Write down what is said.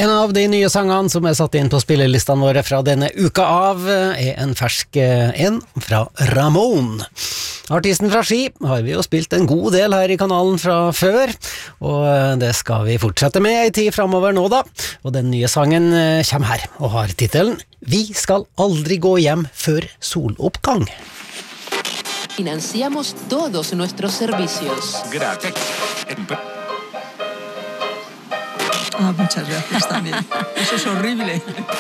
En av de nye sangene som satt inn på spillelistene våre fra denne uka av, en fersk en fra Ramón. Artisten fra Ski har vi jo spilt en god del her i kanalen fra før, og det skal vi fortsette med en tid fremover nå da. Og den nye sangen kommer her, og har titelen «Vi skal aldri gå hjem før soloppgang». Financiamos todos nuestros servicios. Gracias. Muchas gracias también. Eso es horrible.